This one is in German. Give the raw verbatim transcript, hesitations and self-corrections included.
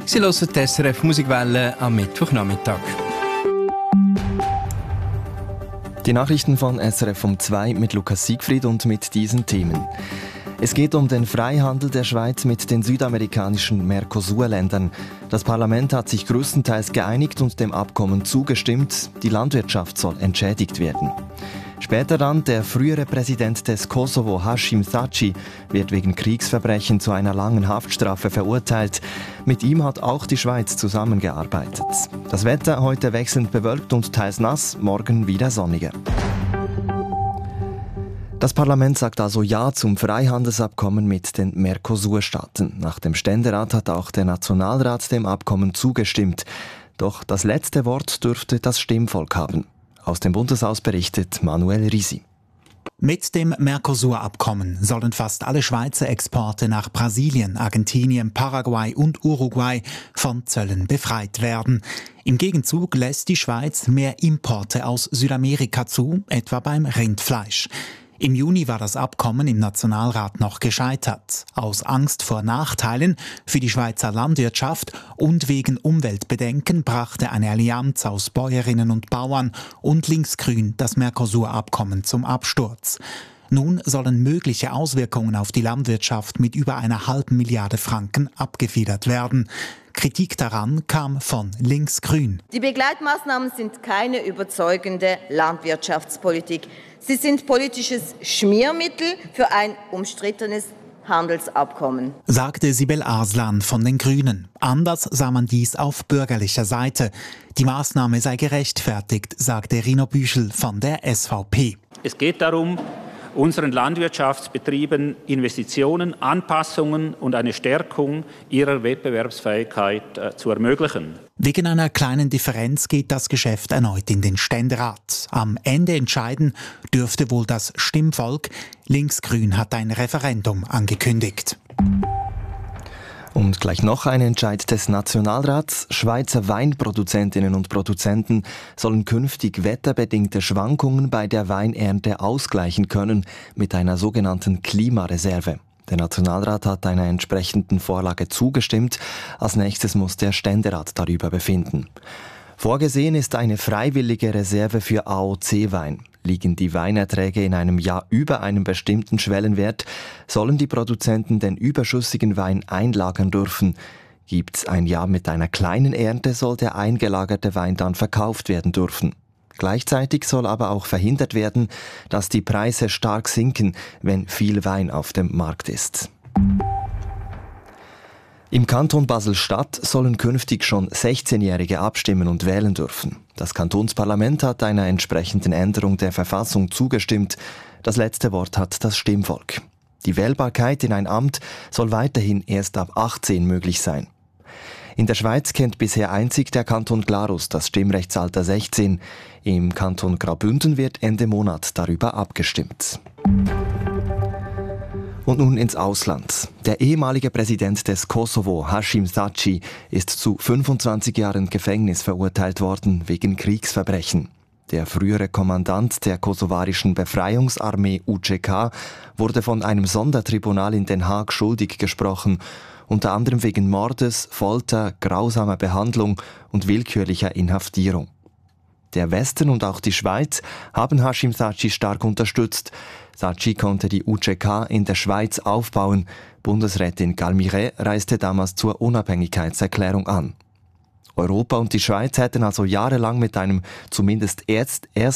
Sie hören die S R F Musikwelle am Mittwochnachmittag. Die Nachrichten von S R F um zwei mit Lukas Siegfried und mit diesen Themen. Es geht um den Freihandel der Schweiz mit den südamerikanischen Mercosur-Ländern. Das Parlament hat sich größtenteils geeinigt und dem Abkommen zugestimmt. Die Landwirtschaft soll entschädigt werden. Später dann der frühere Präsident des Kosovo, Hashim Thaçi, wird wegen Kriegsverbrechen zu einer langen Haftstrafe verurteilt. Mit ihm hat auch die Schweiz zusammengearbeitet. Das Wetter heute wechselnd bewölkt und teils nass, morgen wieder sonniger. Das Parlament sagt also Ja zum Freihandelsabkommen mit den Mercosur-Staaten. Nach dem Ständerat hat auch der Nationalrat dem Abkommen zugestimmt. Doch das letzte Wort dürfte das Stimmvolk haben. Aus dem Bundeshaus berichtet Manuel Risi. Mit dem Mercosur-Abkommen sollen fast alle Schweizer Exporte nach Brasilien, Argentinien, Paraguay und Uruguay von Zöllen befreit werden. Im Gegenzug lässt die Schweiz mehr Importe aus Südamerika zu, etwa beim Rindfleisch. Im Juni war das Abkommen im Nationalrat noch gescheitert. Aus Angst vor Nachteilen für die Schweizer Landwirtschaft und wegen Umweltbedenken brachte eine Allianz aus Bäuerinnen und Bauern und Linksgrün das Mercosur-Abkommen zum Absturz. Nun sollen mögliche Auswirkungen auf die Landwirtschaft mit über einer halben Milliarde Franken abgefedert werden. Kritik daran kam von Linksgrün. Die Begleitmaßnahmen sind keine überzeugende Landwirtschaftspolitik. Sie sind politisches Schmiermittel für ein umstrittenes Handelsabkommen, sagte Sibel Arslan von den Grünen. Anders sah man dies auf bürgerlicher Seite. Die Maßnahme sei gerechtfertigt, sagte Rino Büschel von der S V P. Es geht darum, unseren Landwirtschaftsbetrieben Investitionen, Anpassungen und eine Stärkung ihrer Wettbewerbsfähigkeit äh, zu ermöglichen. Wegen einer kleinen Differenz geht das Geschäft erneut in den Ständerat. Am Ende entscheiden dürfte wohl das Stimmvolk. Linksgrün hat ein Referendum angekündigt. Und gleich noch ein Entscheid des Nationalrats. Schweizer Weinproduzentinnen und Produzenten sollen künftig wetterbedingte Schwankungen bei der Weinernte ausgleichen können mit einer sogenannten Klimareserve. Der Nationalrat hat einer entsprechenden Vorlage zugestimmt. Als nächstes muss der Ständerat darüber befinden. Vorgesehen ist eine freiwillige Reserve für A O C-Wein. Liegen die Weinerträge in einem Jahr über einem bestimmten Schwellenwert, sollen die Produzenten den überschüssigen Wein einlagern dürfen. Gibt es ein Jahr mit einer kleinen Ernte, soll der eingelagerte Wein dann verkauft werden dürfen. Gleichzeitig soll aber auch verhindert werden, dass die Preise stark sinken, wenn viel Wein auf dem Markt ist. Im Kanton Basel-Stadt sollen künftig schon sechzehnjährige abstimmen und wählen dürfen. Das Kantonsparlament hat einer entsprechenden Änderung der Verfassung zugestimmt. Das letzte Wort hat das Stimmvolk. Die Wählbarkeit in ein Amt soll weiterhin erst ab achtzehn möglich sein. In der Schweiz kennt bisher einzig der Kanton Glarus das Stimmrechtsalter sechzehn. Im Kanton Graubünden wird Ende Monat darüber abgestimmt. Und nun ins Ausland. Der ehemalige Präsident des Kosovo, Hashim Thaçi, ist zu fünfundzwanzig Jahren Gefängnis verurteilt worden wegen Kriegsverbrechen. Der frühere Kommandant der kosovarischen Befreiungsarmee U C K wurde von einem Sondertribunal in Den Haag schuldig gesprochen, unter anderem wegen Mordes, Folter, grausamer Behandlung und willkürlicher Inhaftierung. Der Westen und auch die Schweiz haben Hashim Thaçi stark unterstützt. Thaçi konnte die U C K in der Schweiz aufbauen. Bundesrätin Galmire reiste damals zur Unabhängigkeitserklärung an. Europa und die Schweiz hätten also jahrelang mit einem zumindest erst